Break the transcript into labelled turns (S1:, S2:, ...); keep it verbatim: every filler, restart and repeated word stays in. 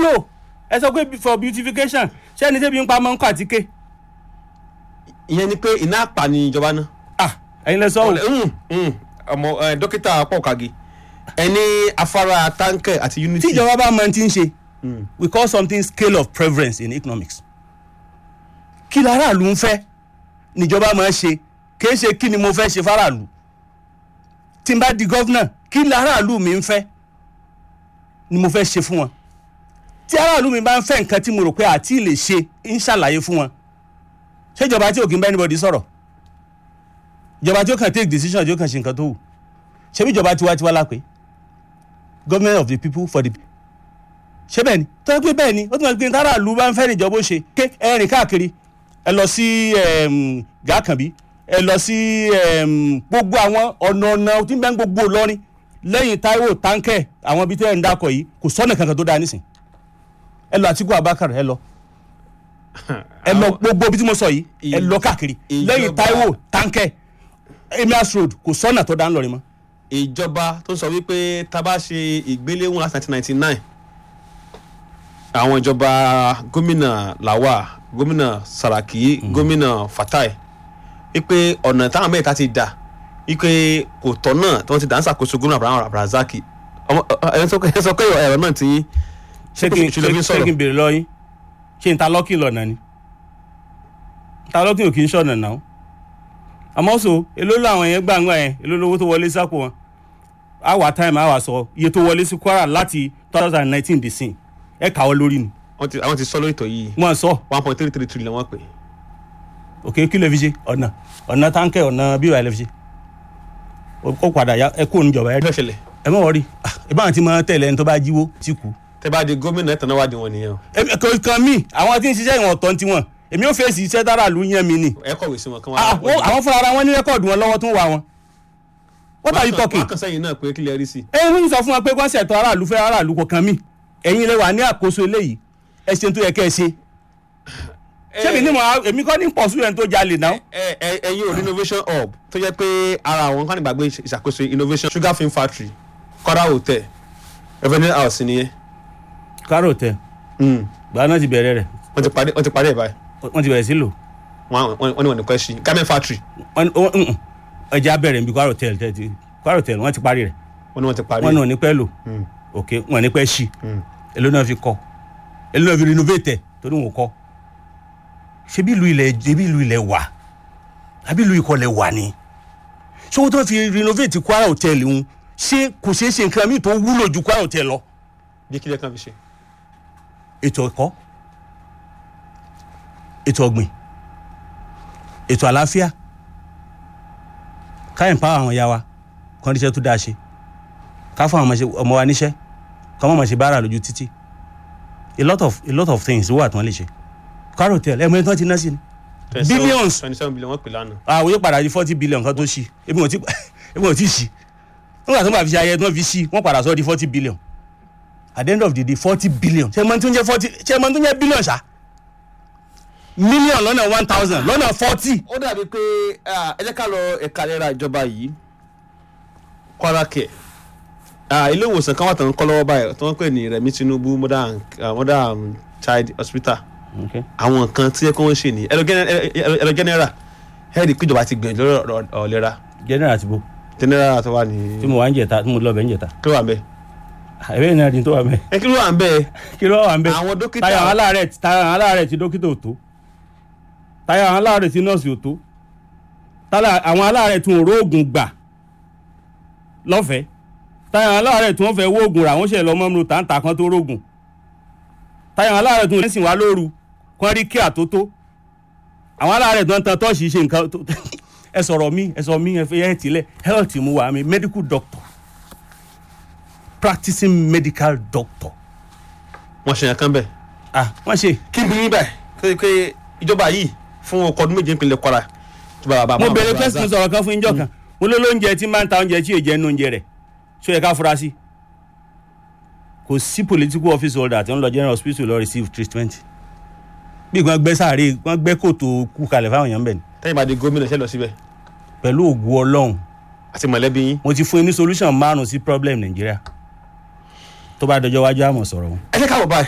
S1: wúlò ẹ sọ pé for beautification ṣé ẹni tẹ́bi ń pa máa ń kọ́ àtíkè.
S2: ìyẹn ni pé iná àpà ni ìjọba náà.
S1: ah ẹ̀yin lẹ sọ o.
S2: ọmọ dókítà pọ̀kagi ẹni afárá táǹkẹ̀ àti unity.
S1: tí ìjọba bá máa ti ń ṣe we call something scale of preference in economics. kí láràlú ń fẹ́ níjọba máa ṣe kìí ṣe kí ni mo fẹ́ ṣe fáràlú. tí n bá di gọ́fúnà kí láràlú mi ń fẹ́ ni mo fẹ́ ṣe fún wọn. tí aráàlú mi bá ń fẹ́ nǹkan tí mo rò pé àti lè ṣe ń ṣàlàyé fún wọn. ṣé ìjọba tí ò kí ń bá anybody sọ̀rọ̀ ìjọba tí ó kàn take decision tí ó kàn ṣe nǹkan tó wù ṣé bí ìjọba tiwantiwa la pé government of the people for the people ṣé bẹ́ẹ̀ ni tó yẹ pé bẹ́ẹ̀ ni ó tún bá gbé aráàlú bá ń fẹ́ níjọba ó ṣe ké ẹ rìn káàkiri ẹ lọ sí gàkànbí ẹ lọ sí gbogbo àwọn ọ̀nà ọ̀nà tí ń bẹ́ ń gbogbo lọ́rin lẹ́yìn Táíwò táǹkẹ̀ àwọn ibi tí ẹ̀ ń dákọ̀ yìí kò sọ́nà kankan tó dáa nísìn ẹ lọ Àtíkù Abubakar ẹ lọ ẹ lọ gbogbo ibi tí mo sọ yìí ẹ lọ káàkiri lẹ́yìn Táíwò táǹkẹ̀ Emirs Road kò sọ́nà tó dáa ń lọrin mọ́.
S2: ìjọba tó sọ wípé tá a bá ṣe ìgbéléwọ̀n láti nineteen ninety nine àwọn ìjọba gómìnà Lawal gómìnà Saraki mm. gómìnà Fatai wípé ọ̀nà táwọn mẹ́ta ti dà wípé kò tọ́ náà tí wọ́n ti dà ń ṣàkóso gómìnà Abraham Abrazaki ẹ sọ pé ẹ̀rọ náà ti
S1: ṣé kí n bèrè lọ yín ṣé n ta lọ́kì lọ́nà ni ta lọ́kì ò kì í ṣọ̀nà náà àmọ́ so èló làwọn yẹn gbàngbà yẹn èló lówó tó wọlé sápò wọn àwa time àwa sọ iye tó wọlé sí Kwara láti two thousand nineteen dé sí ẹ kàwọ́ lórí ni.
S2: àwọn ti sọ lórí ìtọ̀ yìí.
S1: wọ́n sọ.
S2: one point three three trillion wọ́n pè.
S1: òkè kí lè fi ṣe ọ̀nà ọ̀nà táǹkẹ̀ ọ̀nà bíwá ẹ lè fi ṣe ó padà ya ẹ kó oníjọba ẹ. ẹ mọ̀ wọ́rí ìbáwọn ti máa tẹ̀lé ẹni tó bá jíwó tí kú.
S2: tẹ bá di gómìnà ẹ̀tàn náà wá di wọn nìyẹn o.
S1: ẹ kan mi àwọn tí ń ṣiṣẹ́ ìwọ̀n ọ̀tọ̀ ti wọn èmi ò fèsì iṣẹ́ dára lu yẹn mi ni.
S2: ẹ kọ̀wé sí wọn kán
S1: wá. àwọn fúnra ara wọn ní rẹ́kọ̀dù wọn lọ́wọ́ tó ń wá wọn. what are you talking.
S2: wọn kàn sẹ́yìn náà pé kí lè rí sí.
S1: ẹ ń sọ fún wọn pé kọ́ńsẹ̀ tó aráàlú fẹ́ aráàlú kò kàn mí ẹ̀yin lè wà ní àkóso eléyìí ẹ ṣe tó yẹ kẹ́ ẹ ṣe. ṣé mi ní mo èmi kọ́ ní pọ̀sù yẹn tó jalè náà.
S2: ẹ̀yin ò renovation hub tó jẹ́ pé ara àwọn kan nígbàgbé ìṣàkóso innovation sugar film factory Kwara hotel revenue house nìyẹn.
S1: Kwara hotel. gbà náà ti bẹ̀rẹ̀ rẹ̀.
S2: wọ́n ti parí ẹ̀ báyìí.
S1: wọ́n ti bẹ̀rẹ̀ sí lò.
S2: wọ́n ní wọ́n ní question garment factory.
S1: ẹja bẹ̀rẹ̀ níbi Kwara hotel tẹ́tí Kwara hotel wọ́n ti parí rẹ̀.
S2: wọ́n ní wọ́n ti parí.
S1: wọ́n ní wọ́n ní pẹ́ lò. ok wọ́n ní pẹ́ ṣí. èló náà fi kọ́ èló náà fi renovate torí wọn kọ́. ṣé bí ìlú ilẹ̀ bí ìlú ilẹ̀ wà àbí ìlú ìkọlẹ̀ wà ni. ṣé wọ́n tó fi renovate Kwara hotel ń ṣé kò ṣeé ṣe nǹkan míì tó wúlò ju Kwara hotel lọ.
S2: bí kílẹ̀ kan fi ṣe.
S1: ètò ẹ̀kọ́ ètò ọ̀gbìn ètò àlàáfíà ká empower àwọn ya wa kán níṣẹ́ tó dáa ṣe ká fún àwọn ọmọ wa níṣẹ́ ká mọ̀ mọ̀ ṣe báárà lójú títì a lot of a lot of things wà tí wọ́n lè ṣe. Kwara hotel ẹ̀ mọ̀ ẹ́ tí wọ́n ti ná sí ni billions
S2: twenty seven billion wọ́n pè lánàá.
S1: àwọn yóò padà di forty billion kan tó ṣí ebi wọn ò tí ì ṣí nígbà tó ń bá fi ṣe ayẹyẹ tí wọ́n fi ṣí wọ́n padà sọ di forty billion at the end of the day forty billion ṣe mọ tó ń jẹ́ forty ṣe mọ tó ń jẹ́ billion ṣá million lọ́nà one thousand lọ́nà forty.
S2: ó dàbí pé ẹ jẹ́ ká lọ ẹ̀ka ìlera ìjọba yìí Kwara Care ilé ìwòsàn kan wà tán kọ́ lọ́wọ́ báyìí tí wọ́n pè ní Rẹ̀mí Tinubu modern child hospital àwọn nǹkan tí ẹ kọ́ wọ́n ṣe ní ẹ̀rọ general ẹ̀rì kíjọba ti gbìyànjú lọ́rọ̀ ọ̀lẹ́ra.
S1: general ti bo.
S2: general tó wà ní.
S1: tí mo wà ń jẹta tí mo lọ bẹ̀ ń jẹta.
S2: kí ló wà ń bẹ̀.
S1: ẹ̀rẹ́ ìrìn àjò tó wà ń bẹ̀.
S2: ẹ kí ló wà ń bẹ̀.
S1: kí ló wà ń bẹ̀.
S2: àwọn dókítà.
S1: táyà àwọn aláàrẹ̀ táyà àwọn aláàrẹ̀ tí dókítà ò tó táyà àwọn aláàrẹ̀ tí nọ́ọ̀sì ò tó táyà àwọn aláàrẹ̀ tí wọn róògùn gbà lọ́fẹ̀ẹ́ táyà àwọn aláàrẹ̀ tí wọ́n fẹ́ wóògùn rà wọ́n ṣe lọ mọ́mú tàǹtà kan tó róògùn táyà àwọn aláàrẹ̀ tí wọ́n sìn wá lóru kán rí kí àtótó àwọn aláàrẹ̀ tí wọ́n tan tọ́ọ̀ṣì ṣe nǹkan ẹ sọ̀rọ̀ mi ẹ sọ mi ẹ fẹ́ ẹ tilẹ̀ health mu wà mí medical doctor practicing medical doctor.
S2: wọ́n ṣe yàn kan bẹ́ẹ̀.
S1: ah wọ́n ṣe.
S2: kí n bí yín báyìí pé ìjọba yìí fún ọkọ̀ ọdún méje ìpínlẹ̀ Kwara.
S1: mo bẹ̀rẹ̀ pẹ́sìtì sọ̀rọ̀ kan fún ìjọ kan mo ló lóúnjẹ tí máa ń ta oúnjẹ tí èjẹ́ nínú oúnjẹ rẹ̀ ṣó yẹ ká fura sí. kò sí political office holder tí wọ́n lọ general hospital lọ receive treatment bí wọ́n gbẹ́ sáré wọ́n gbẹ́ kòtò kú kalẹ̀ fáwọn èèyàn bẹ́ẹ̀ ni.
S2: tẹ́yìn bá di gómìnà ṣe lọ síbẹ̀.
S1: pẹ̀lú ògùn Ọlọ́run
S2: àti mọ̀lẹ́bí yín.
S1: mo ti fún yín ní solution márùn-ún sí problem Nàìjíríà tó bá dọjọ́ wájú àmọ̀ sọ̀rọ̀ wọn.
S2: ẹ jẹ́ ká wọ̀ báyìí